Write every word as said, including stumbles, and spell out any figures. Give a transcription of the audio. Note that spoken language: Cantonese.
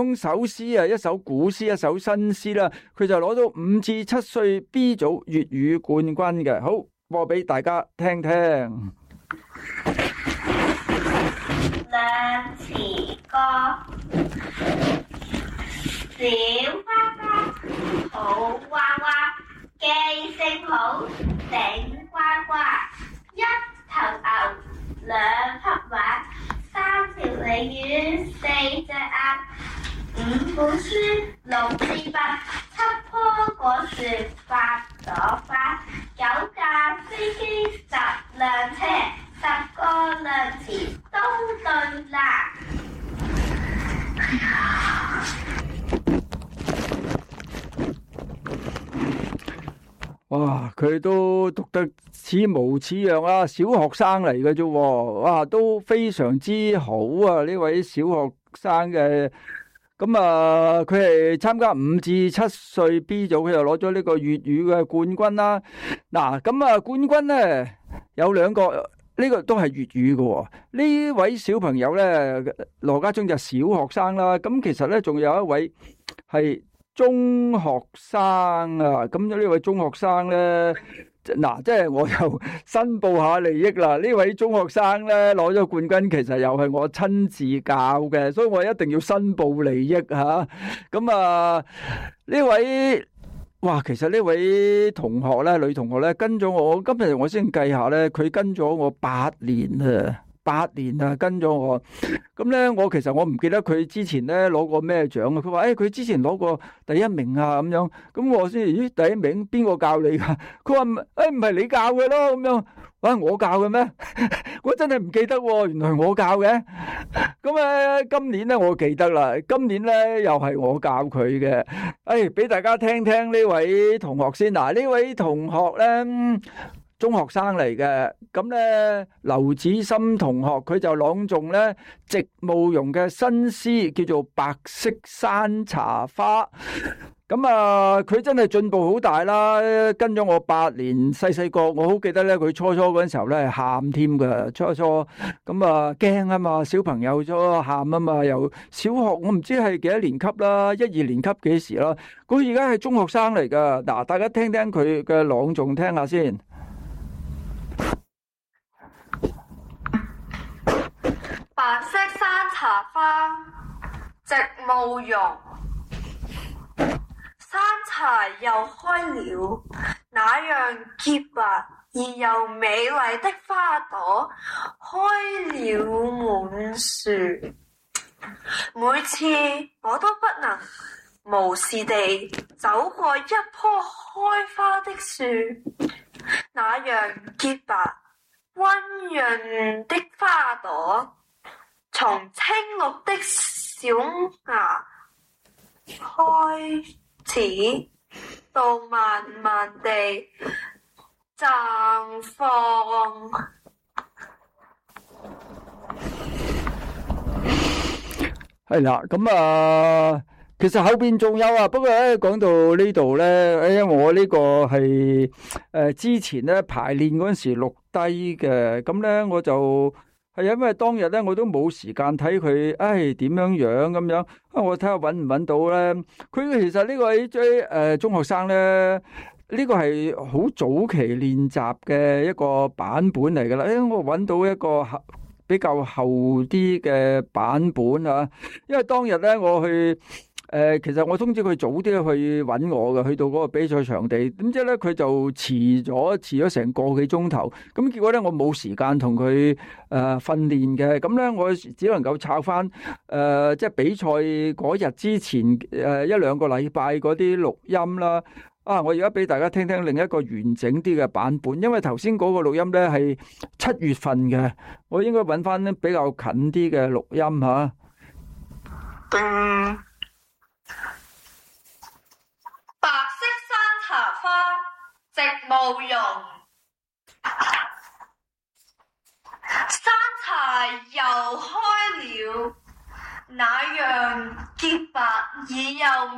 兩首詩啊，一首古詩，一首新詩啦。佢就攞到五至七歲 B 組粵語冠軍嘅。好，播俾大家聽聽。 兩詞歌，小花花，好娃娃，記性好，頂呱呱，一頭牛，兩匹馬，三條鯉魚，四隻鴨，五本書，六支筆，七棵果樹，八朵花，九架飛機，十輛車，十個量詞都對啦。 哇！佢都讀得似模似樣啊，小學生嚟嘅啫，哇，都非常之好啊！呢位小學生嘅，咁啊，佢係參加五至七歲 B 組，佢就攞咗呢個粵語嘅冠軍啦。嗱，咁啊，冠軍咧有兩個，呢個都係粵語嘅。呢位小朋友咧，羅家聰就小學生啦。咁其實咧，仲有一位係中學生啊，咁呢位中學生咧，嗱，即係我又申報下利益啦。呢位中學生咧攞咗冠軍，其實又係我親自教嘅，所以我一定要申報利益吓。咁啊，呢位，哇，其實呢位同學咧，女同學咧，跟咗我，今日我先計下咧，佢跟咗我八年啊。八年啊，跟咗我，咁咧我其實我唔記得佢之前咧攞過咩獎啊。佢話誒，佢之前攞過第一名啊咁樣，咁我先咦第一名邊個教你噶？佢話誒唔係你教嘅咯咁樣，哇我教嘅咩？我真係唔記得喎，原來我教嘅。咁啊今年咧我記得啦，今年咧又係我教佢嘅。誒俾大家聽聽呢位同學先。嗱，呢位同學咧，中學生嚟嘅，咁咧劉子森同學佢就朗誦咧席慕容嘅新詩，叫做《白色山茶花》。咁啊，佢真係進步好大啦，跟咗我八年，細細個我好記得咧，佢初初嗰陣時候咧係喊添㗎，初初咁啊驚啊嘛，小朋友初喊啊嘛，由小學我唔知係幾多年級啦，一二年級幾時啦，佢而家係中學生嚟㗎。嗱，大家聽聽佢嘅朗誦，聽下先。 白色山茶花，席慕容。山茶又開了，那樣潔白而又美麗的花朵開了滿樹。每次我都不能無視地走過一棵開花的樹，那樣潔白溫潤的花朵從青綠的小芽開始到慢慢地綻放。 係啦，咁啊，其實後邊仲有啊，不過咧講到呢度咧，誒，我呢個係誒之前咧排練嗰陣時錄低嘅，咁咧我就。係因為當日咧，我都冇時間睇佢，唉，點樣樣咁樣啊？我睇下搵唔搵到咧。佢其實呢個 A J 誒中學生咧，呢個係好早期練習嘅一個版本嚟噶啦。誒，我搵到一個比較後啲嘅版本啊。因為當日咧，我去。誒，其實我通知佢早啲去揾我嘅，去到嗰個比賽場地，點知咧佢就遲咗，遲咗成個幾鐘頭。咁結果咧，我冇時間同佢誒訓練嘅。咁咧，我只能夠抄翻誒，即係比賽嗰日之前誒一兩個禮拜嗰啲錄音啦。啊，我而家俾大家聽聽另一個完整啲嘅版本，因為頭先嗰個錄音咧係七月份嘅，我應該揾翻比較近啲嘅錄音吓。 嗯白色山茶花，席慕容。山茶又開了，那樣潔白而又